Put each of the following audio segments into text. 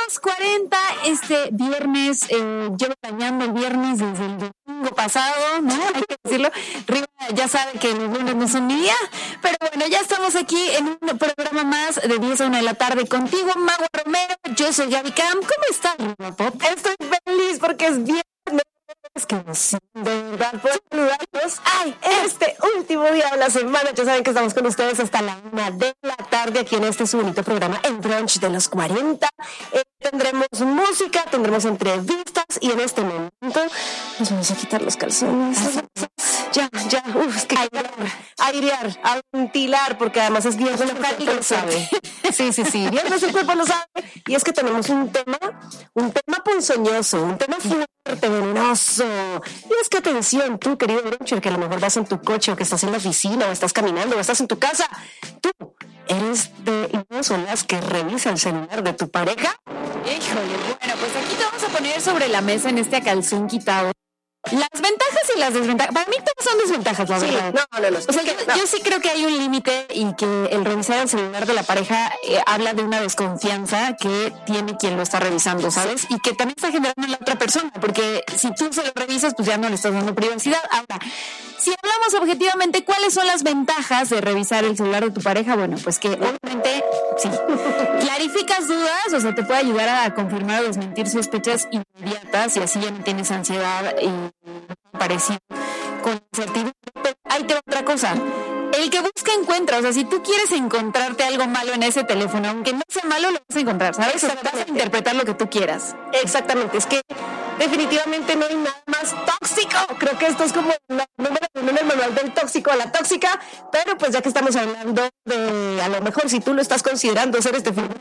los 40, este viernes, llevo dañando el viernes desde el domingo pasado, ¿no? Hay que decirlo. Riva ya sabe que los lunes no son mi día, pero bueno, ya estamos aquí en un programa más de 10 a 1 de la tarde contigo, Mago Romero. Yo soy Gaby Cam. ¿Cómo estás, Riva Pop? Estoy feliz porque es viernes. Es que sí, de verdad, puedo saludarlos. Ay, este último día de la semana, ya saben que estamos con ustedes hasta la 1 de la tarde aquí en este su bonito programa, el brunch de los 40. Tendremos música, tendremos entrevistas y en este momento nos vamos a quitar los calzones. Ya, es que airear, a ventilar, porque además es viernes, el cuerpo lo sabe. Sí, viernes el cuerpo lo sabe. Y es que tenemos un tema ponzoñoso, un tema fuerte, venenoso. Y es que atención, tú, querido bruncher, que a lo mejor vas en tu coche o que estás en la oficina o estás caminando o estás en tu casa, tú eres de las que revisa el celular de tu pareja. Híjole, bueno, pues aquí te vamos a poner sobre la mesa en este calzón quitado las ventajas y las desventajas. Para mí todas son desventajas, la verdad. No. O sea, yo sí creo que hay un límite y que el revisar el celular de la pareja habla de una desconfianza que tiene quien lo está revisando, ¿sabes? Sí. Y que también está generando en la otra persona, porque si tú se lo revisas, pues ya no le estás dando privacidad. Ahora, si hablamos objetivamente, ¿cuáles son las ventajas de revisar el celular de tu pareja? Bueno, pues que obviamente, sí, clarificas dudas, o sea, te puede ayudar a confirmar o desmentir sospechas inmediatas y así ya no tienes ansiedad y parecido con incertidumbre. Pero ahí te va otra cosa. El que busca encuentra, o sea, si tú quieres encontrarte algo malo en ese teléfono, aunque no sea malo, lo vas a encontrar, ¿sabes? O sea, vas a interpretar lo que tú quieras. Exactamente, es que definitivamente no hay nada más tóxico. Creo que esto es como el número uno en el manual del tóxico a la tóxica, pero pues ya que estamos hablando de, a lo mejor si tú lo estás considerando ser este fenómeno,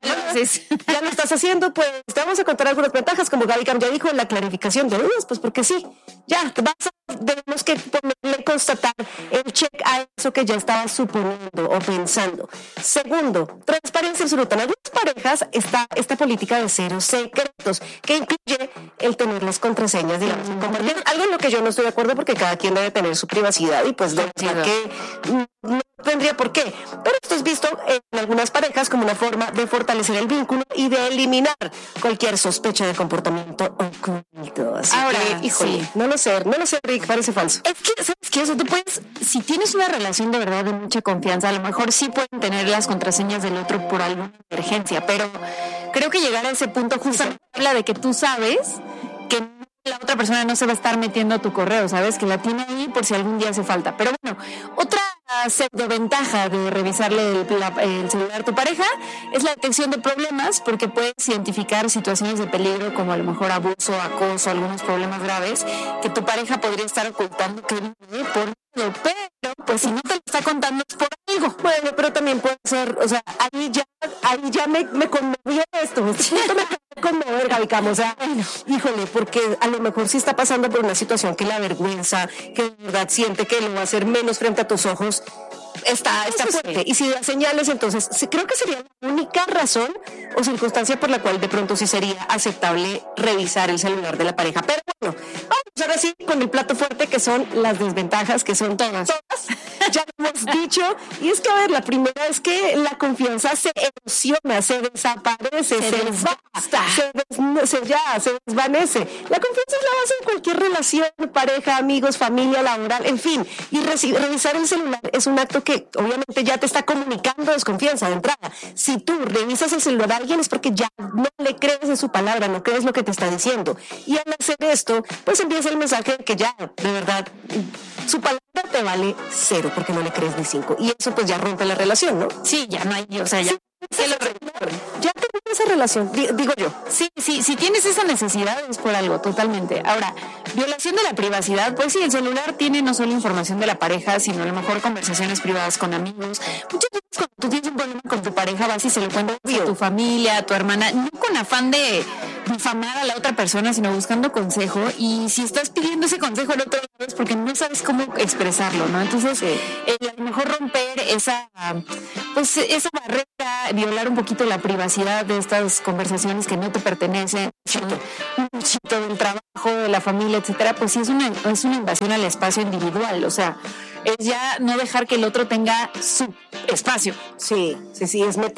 ya lo estás haciendo, pues te vamos a contar algunas ventajas, como Gaby Cam ya dijo, en la clarificación de dudas, pues porque sí, ya tenemos que ponerle constatar el check a eso que ya estabas suponiendo o pensando. Segundo, transparencia absoluta. En algunas parejas está esta política de cero secretos, que incluye el tener las contraseñas, digamos, compartir algo en lo que yo no estoy de acuerdo porque cada quien debe tener su privacidad y pues de verdad que no tendría por qué. Pero esto es visto en algunas parejas como una forma de fortalecer el vínculo y de eliminar cualquier sospecha de comportamiento oculto. Así ahora, que, híjole, sí. No lo sé, Rick, parece falso. Es que, ¿sabes qué? O sea, tú puedes, si tienes una relación de verdad de mucha confianza, a lo mejor sí pueden tener las contraseñas del otro por alguna emergencia, pero creo que llegar a ese punto justamente habla de que tú sabes que la otra persona no se va a estar metiendo a tu correo, ¿sabes? Que la tiene ahí por si algún día hace falta. Pero bueno, otra pseudo ventaja de revisarle el celular a tu pareja es la detección de problemas, porque puedes identificar situaciones de peligro como a lo mejor abuso, acoso, algunos problemas graves que tu pareja podría estar ocultando que vive por miedo, pero pues si no te lo está contando es por algo. Bueno, pero también puede ser, o sea, ahí ya me conmovió esto, me conmover, Gaby Cam, o sea, híjole, porque a lo mejor sí está pasando por una situación que la avergüenza, que de verdad siente que lo va a hacer menos frente a tus ojos, está fuerte. Y si da señales, entonces creo que sería la única razón o circunstancia por la cual de pronto sí sería aceptable revisar el celular de la pareja. Pero bueno, vamos ahora sí con el plato fuerte, que son las desventajas, que son todas. Ya lo hemos dicho. Y es que, a ver, la primera es que la confianza se erosiona, se desaparece, se desvanece. La confianza es la base de cualquier relación, pareja, amigos, familia, laboral, en fin. Y revisar el celular es un acto que obviamente ya te está comunicando desconfianza de entrada. Si tú revisas el celular de alguien es porque ya no le crees en su palabra, no crees lo que te está diciendo. Y al hacer esto, pues empieza el mensaje de que ya, de verdad, su palabra te vale 0 porque no le crees ni 5. Y eso pues ya rompe la relación, ¿no? Sí, ya no hay, o sea, ya... Sí, ya termina esa relación, digo yo. Sí, si tienes esa necesidad es por algo, totalmente. Ahora, violación de la privacidad, pues sí, el celular tiene no solo información de la pareja, sino a lo mejor conversaciones privadas con amigos. Muchas veces cuando tú tienes un problema con tu pareja, vas y se lo cuentas a tu familia, a tu hermana, no con afán de difamar a la otra persona, sino buscando consejo. Y si estás pidiendo ese consejo al otro lado es porque no sabes cómo expresarlo, ¿no? Entonces, a lo mejor romper esa barrera, violar un poquito la privacidad de estas conversaciones que no te pertenecen, un chito del trabajo, de la familia, etcétera, pues sí es una invasión al espacio individual, o sea, es ya no dejar que el otro tenga su espacio. Sí, es meterte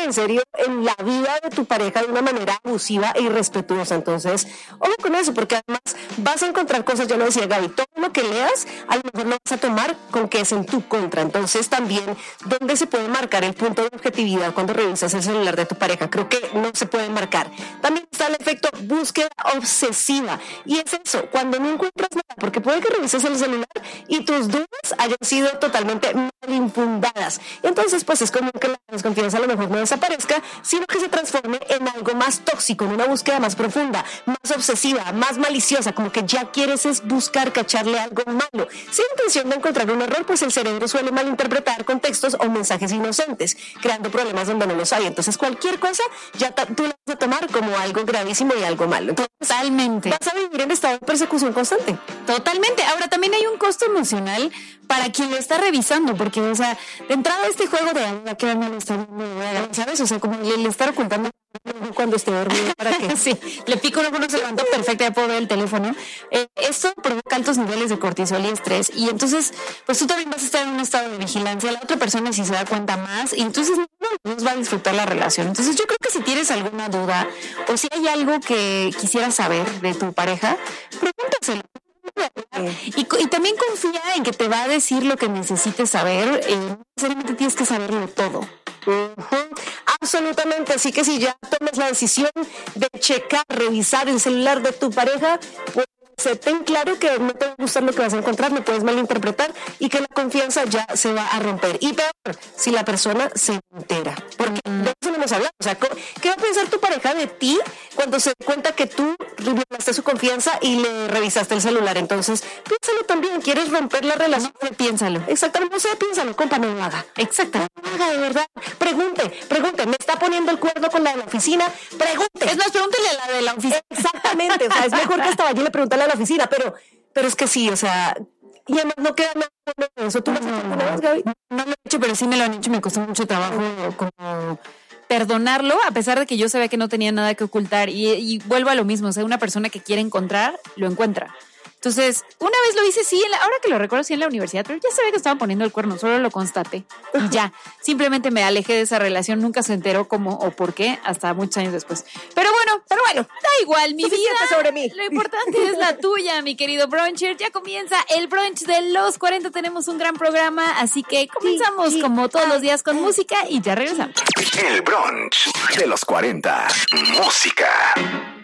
en serio en la vida de tu pareja de una manera abusiva e irrespetuosa. Entonces, ojo con eso, porque además vas a encontrar cosas, ya lo decía Gaby, todo lo que leas a lo mejor lo vas a tomar con que es en tu contra. Entonces también, ¿dónde se puede marcar el punto de objetividad cuando revisas el celular de tu pareja? Creo que no se puede marcar. También está el efecto búsqueda obsesiva, y es eso, cuando no encuentras nada, porque puede que revises el celular y tus dudas hayan sido totalmente mal infundadas. Entonces, pues es como que la desconfianza a lo mejor no desaparezca, sino que se transforme en algo más tóxico, en una búsqueda más profunda, más obsesiva, más maliciosa, como que ya quieres es buscar cacharle algo malo. Sin intención de encontrar un error, pues el cerebro suele malinterpretar contextos o mensajes inocentes, creando problemas donde no los hay. Entonces, cualquier cosa ya tú la vas a tomar como algo gravísimo y algo malo. Entonces, totalmente. Vas a vivir en estado de persecución constante. Totalmente. Ahora, también hay un costo emocional para quien lo está revisando, porque, o sea, de entrada este juego de ¿a qué hora me lo está viendo? ¿Sabes? O sea, como le estar ocultando cuando esté dormido, ¿para qué? Sí, le pico uno, se levantó, perfecto, ya puedo ver el teléfono. Esto provoca altos niveles de cortisol y estrés, y entonces, pues tú también vas a estar en un estado de vigilancia. La otra persona si se da cuenta más, y entonces no va a disfrutar la relación. Entonces yo creo que si tienes alguna duda, o si hay algo que quisieras saber de tu pareja, pregúntaselo. Y también confía en que te va a decir lo que necesites saber. No necesariamente tienes que saberlo todo. Absolutamente, así que si ya tomas la decisión de checar, revisar el celular de tu pareja, pues ten claro que no te va a gustar lo que vas a encontrar, me puedes malinterpretar y que la confianza ya se va a romper. Y peor, si la persona se entera, porque de eso no hemos hablado. O sea, ¿qué va a pensar tu pareja de ti cuando se dé cuenta que tú violaste su confianza y le revisaste el celular? Entonces, piénsalo también, ¿quieres romper la relación? Piénsalo. Exactamente, o sea, piénsalo, compa, no lo haga. Exactamente. No lo haga, de verdad. Pregunte, ¿me está poniendo el cuerno con la de la oficina? Pregunte. Es más, pregúntele a la de la oficina. Exactamente, o sea, es mejor que hasta vaya y le preguntarle a la oficina, pero es que sí, o sea, y además no queda nada de eso. ¿Tú lo has hecho alguna vez, Gaby? No lo he hecho, pero sí me lo han hecho, me costó mucho trabajo como perdonarlo, a pesar de que yo sabía que no tenía nada que ocultar, y vuelvo a lo mismo, o sea, una persona que quiere encontrar, lo encuentra. Entonces, una vez lo hice, sí, ahora que lo recuerdo, sí, en la universidad, pero ya sabía que estaban poniendo el cuerno, solo lo constaté. Y ya, simplemente me alejé de esa relación, nunca se enteró cómo o por qué, hasta muchos años después. Pero bueno, da igual, mi vida. Sobre mí. Lo importante es la tuya, mi querido bruncher. Ya comienza el brunch de los 40, tenemos un gran programa, así que comenzamos como todos los días con música y ya regresamos. El brunch de los 40. Música.